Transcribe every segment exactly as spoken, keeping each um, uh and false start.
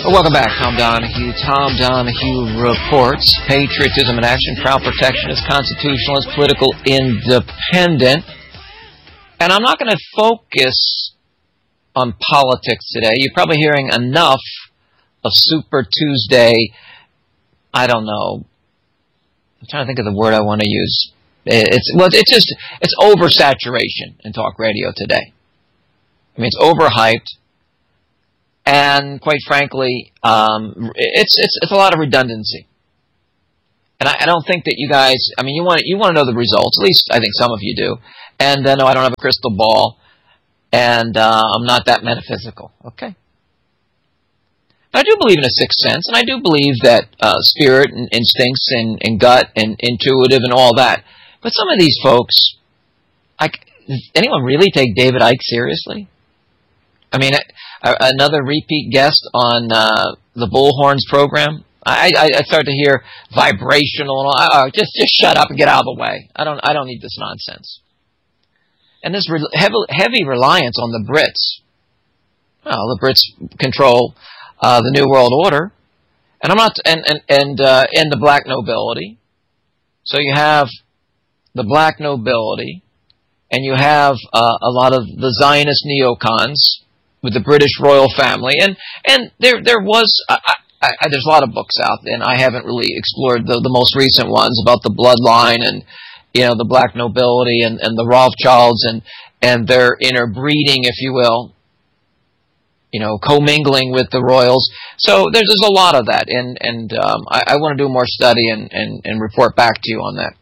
Well, welcome back, Tom Donahue. Tom Donahue reports patriotism in action, proud protectionist, constitutionalist, political independent. And I'm not going to focus on politics today. You're probably hearing enough of Super Tuesday. I don't know. I'm trying to think of the word I want to use. It's well, it's just it's oversaturation in talk radio today. I mean, it's overhyped. And quite frankly, um, it's it's it's a lot of redundancy. And I, I don't think that you guys. I mean, you want you want to know the results. At least I think some of you do. And uh, no, I don't have a crystal ball, and uh, I'm not that metaphysical. Okay. But I do believe in a sixth sense, and I do believe that uh, spirit and instincts and, and gut and intuitive and all that. But some of these folks, like, does anyone really take David Icke seriously? I mean, another repeat guest on uh, the Bullhorns program. I, I, I start to hear vibrational and all. Oh, just just shut up and get out of the way. I don't I don't need this nonsense. And this re- heavy, heavy reliance on the Brits. Well, the Brits control uh, the New World Order, and I'm not and and and uh, and the black nobility. So you have the black nobility, and you have uh, a lot of the Zionist neocons with the British royal family, and and there there was I, I, I, there's a lot of books out, and I haven't really explored the, the most recent ones about the bloodline and you know the black nobility and, and the Rothschilds and and their interbreeding, if you will, you know, commingling with the royals. So there's there's a lot of that, and and um, I, I want to do more study and, and and report back to you on that.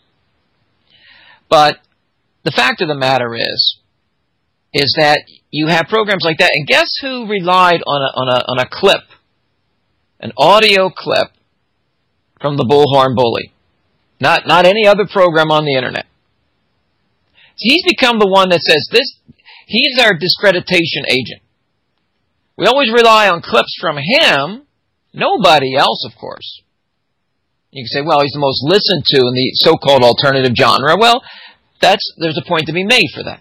But the fact of the matter is, is that you have programs like that, and guess who relied on a on a on a clip, an audio clip from the Bullhorn Bully, not not any other program on the internet. So he's become the one that says this. He's our discreditation agent. We always rely on clips from him, nobody else, of course. You can say, well, he's the most listened to in the so-called alternative genre. Well, that's there's a point to be made for that.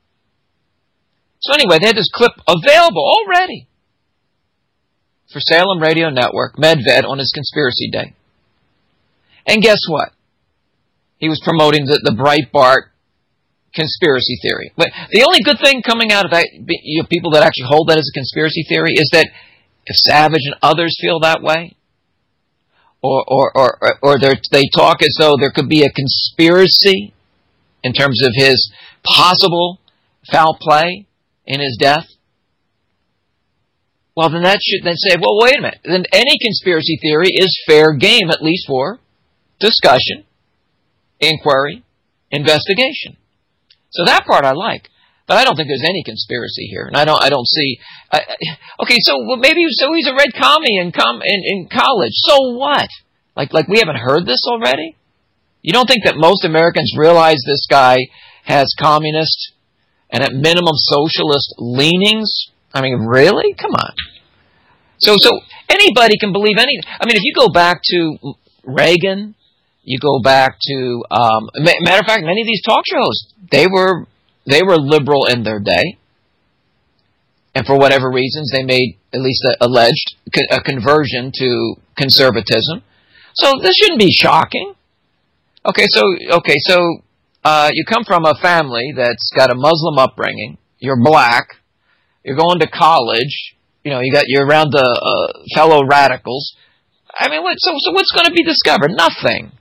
So anyway, they had this clip available already for Salem Radio Network, Medved, on his conspiracy day. And guess what? He was promoting the, the Breitbart conspiracy theory. But the only good thing coming out of that, you know, people that actually hold that as a conspiracy theory, is that if Savage and others feel that way, or or or, or they talk as though there could be a conspiracy in terms of his possible foul play in his death, well, then that should then say, well, wait a minute. Then any conspiracy theory is fair game, at least for discussion, inquiry, investigation. So that part I like, but I don't think there's any conspiracy here, and I don't. I don't see. I, okay, so well, maybe so he's a red commie in com in, in college. So what? Like like we haven't heard this already? You don't think that most Americans realize this guy has communist and at minimum socialist leanings? I mean, really? Come on. So so anybody can believe anything. I mean, if you go back to Reagan, you go back to um, matter of fact, many of these talk shows, they were they were liberal in their day, and for whatever reasons, they made at least a, alleged a conversion to conservatism. So this shouldn't be shocking. Okay, so okay, so uh, you come from a family that's got a Muslim upbringing. You're black. You're going to college. You know, you got you're around the uh, fellow radicals. I mean, what, so so what's going to be discovered? Nothing.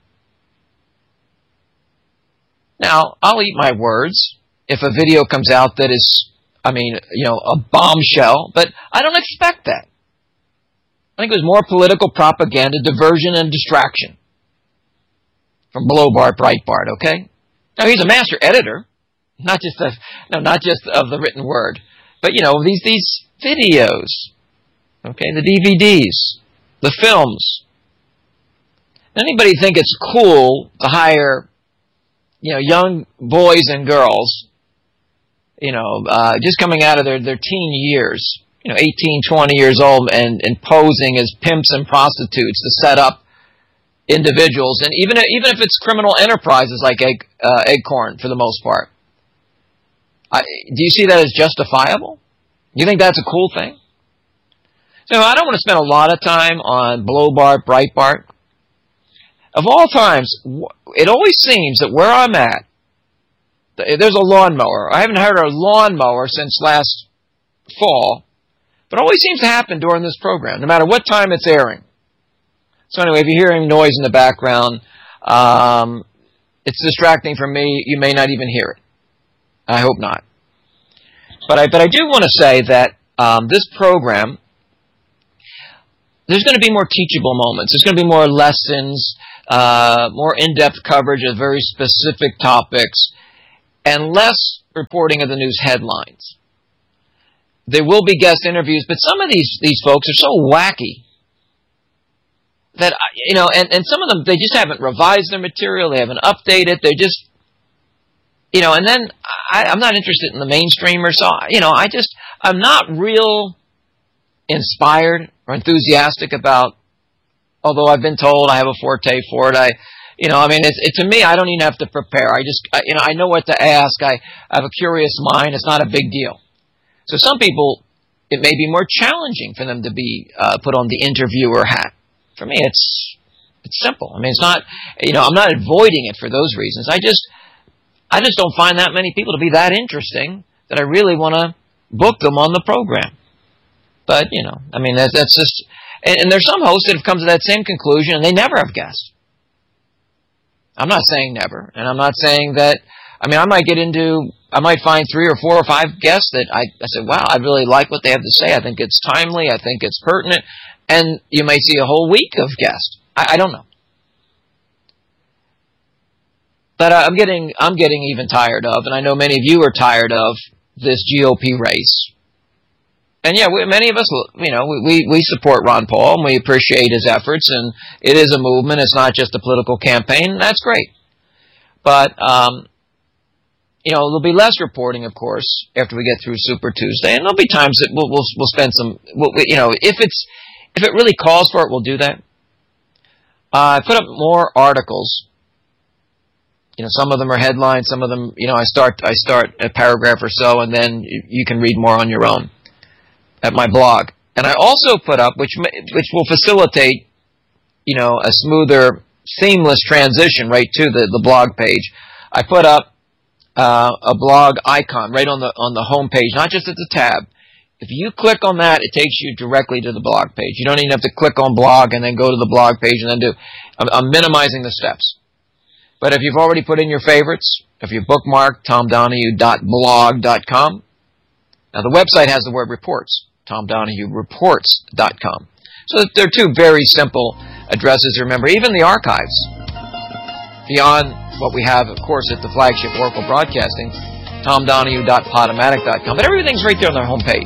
Now, I'll eat my words if a video comes out that is, I mean, you know, a bombshell, but I don't expect that. I think it was more political propaganda, diversion, and distraction from Blowbart Breitbart, okay? Now, he's a master editor, not just of, no, not just of the written word, but, you know, these, these videos, okay, the D V Ds, the films. Anybody think it's cool to hire, you know, young boys and girls, you know, uh, just coming out of their, their teen years, you know, eighteen, twenty years old, and, and posing as pimps and prostitutes to set up individuals, and even even if it's criminal enterprises like Egg, uh, Acorn for the most part. I, do you see that as justifiable? You think that's a cool thing? So I don't want to spend a lot of time on Blowbart, Breitbart. Of all times, it always seems that where I'm at, there's a lawnmower. I haven't heard a lawnmower since last fall, but it always seems to happen during this program, no matter what time it's airing. So anyway, if you're hearing noise in the background, um, it's distracting for me. You may not even hear it. I hope not. But I, but I do want to say that um, this program, there's going to be more teachable moments. There's going to be more lessons, uh, more in-depth coverage of very specific topics, and less reporting of the news headlines. There will be guest interviews, but some of these these folks are so wacky that, you know, and, and some of them, they just haven't revised their material, they haven't updated, they're just, you know, and then I, I'm not interested in the mainstreamer, so, you know, I just, I'm not real inspired or enthusiastic about, although I've been told I have a forte for it, I, you know, I mean, it's, it, to me, I don't even have to prepare. I just, I, you know, I know what to ask. I, I have a curious mind. It's not a big deal. So some people, it may be more challenging for them to be uh, put on the interviewer hat. For me, it's it's simple. I mean, it's not, you know, I'm not avoiding it for those reasons. I just, I just don't find that many people to be that interesting that I really want to book them on the program. But, you know, I mean, that, that's just, and, and there's some hosts that have come to that same conclusion and they never have guests. I'm not saying never, and I'm not saying that, I mean, I might get into, I might find three or four or five guests that I, I said, wow, I really like what they have to say. I think it's timely. I think it's pertinent. And you may see a whole week of guests. I, I don't know. But I'm getting, I'm getting even tired of, and I know many of you are tired of, this G O P race. And yeah, we, many of us, you know, we, we support Ron Paul, and we appreciate his efforts, and it is a movement. It's not just a political campaign. That's great. But, um, you know, there'll be less reporting, of course, after we get through Super Tuesday, and there'll be times that we'll we'll, we'll spend some, we'll, you know, if it's if it really calls for it, we'll do that. Uh, I put up more articles. You know, some of them are headlines, some of them, you know, I start I start a paragraph or so, and then you, you can read more on your own at my blog. And I also put up, which which will facilitate, you know, a smoother, seamless transition right to the, the blog page. I put up uh, a blog icon right on the on the home page, not just at the tab. If you click on that, it takes you directly to the blog page. You don't even have to click on blog and then go to the blog page and then do. I'm, I'm minimizing the steps. But if you've already put in your favorites, if you bookmark tom donahue dot blog dot com, now the website has the word reports, tom donahue reports dot com. So there are two very simple addresses to remember. Even the archives, beyond what we have, of course, at the flagship Oracle Broadcasting, tom donahue dot podomatic dot com. But everything's right there on their homepage.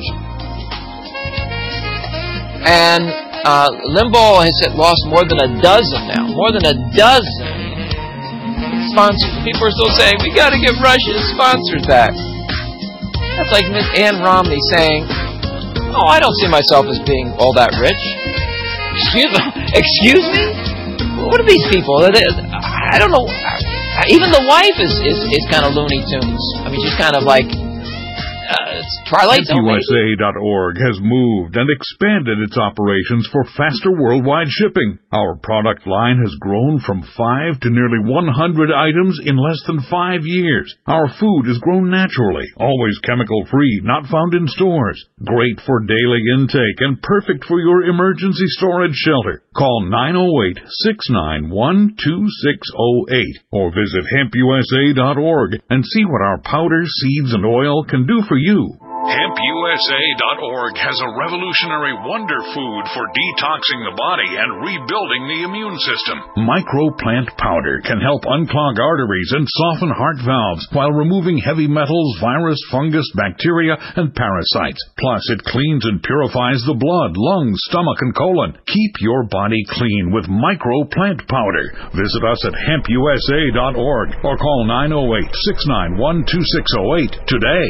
And uh, Limbaugh has lost more than a dozen now, more than a dozen sponsors. People are still saying, we got to get Russia's sponsors back. That's like Miss Ann Romney saying, oh, I don't see myself as being all that rich. Excuse me? Excuse me? What are these people? I don't know. Even the wife is, is, is kind of Looney Tunes. I mean, she's kind of like uh, it's Twilight Zone. U S A dot org has moved and expanded its operations for faster worldwide shipping. Our product line has grown from five to nearly one hundred items in less than five years. Our food is grown naturally, always chemical-free, not found in stores. Great for daily intake and perfect for your emergency storage shelter. Call nine oh eight, six nine one, two six oh eight or visit hemp U S A dot org and see what our powder, seeds, and oil can do for you. hemp U S A dot org has a revolutionary wonder food for detoxing the body and rebuilding the immune system. Microplant powder can help unclog arteries and soften heart valves while removing heavy metals, virus, fungus, bacteria, and parasites. Plus, it cleans and purifies the blood, lungs, stomach, and colon. Keep your body clean with Microplant powder. Visit us at hemp U S A dot org or call nine oh eight, six nine one, two six oh eight today.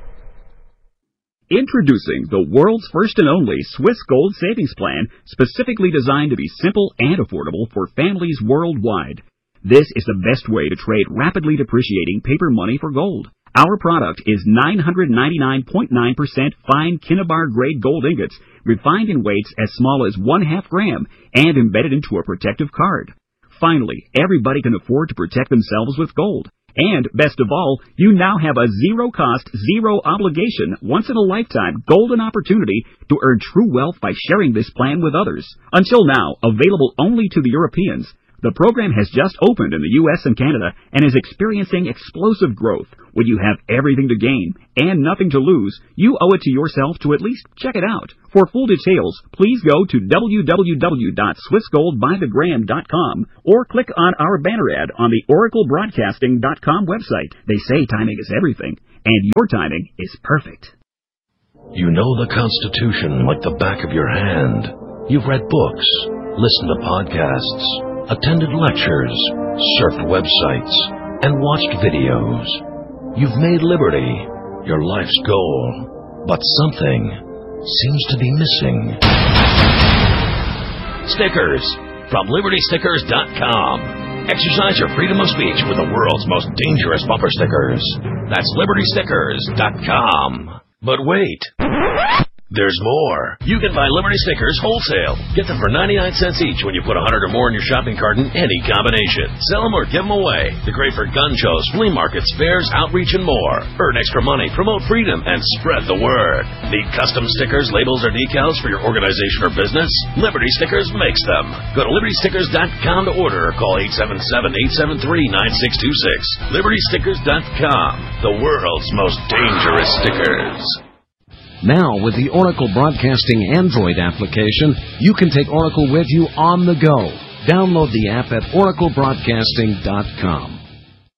Introducing the world's first and only Swiss Gold Savings Plan, specifically designed to be simple and affordable for families worldwide. This is the best way to trade rapidly depreciating paper money for gold. Our product is nine hundred ninety-nine point nine percent fine Kinnabar-grade gold ingots, refined in weights as small as one half gram, and embedded into a protective card. Finally, everybody can afford to protect themselves with gold. And, best of all, you now have a zero-cost, zero-obligation, once-in-a-lifetime golden opportunity to earn true wealth by sharing this plan with others. Until now, available only to the Europeans, the program has just opened in the U S and Canada and is experiencing explosive growth. When you have everything to gain and nothing to lose, you owe it to yourself to at least check it out. For full details, please go to w w w dot swiss gold by the gram dot com or click on our banner ad on the oracle broadcasting dot com website. They say timing is everything, and your timing is perfect. You know the Constitution like the back of your hand. You've read books, listened to podcasts, attended lectures, surfed websites, and watched videos. You've made liberty your life's goal, but something seems to be missing. Stickers from liberty stickers dot com. Exercise your freedom of speech with the world's most dangerous bumper stickers. That's liberty stickers dot com. But wait. There's more. You can buy Liberty stickers wholesale. Get them for ninety-nine cents each when you put one hundred or more in your shopping cart in any combination. Sell them or give them away. They're great for gun shows, flea markets, fairs, outreach, and more. Earn extra money, promote freedom, and spread the word. Need custom stickers, labels, or decals for your organization or business? Liberty Stickers makes them. Go to liberty stickers dot com to order or call eight seven seven, eight seven three, nine six two six. liberty stickers dot com. The world's most dangerous stickers. Now, with the Oracle Broadcasting Android application, you can take Oracle with you on the go. Download the app at oracle broadcasting dot com.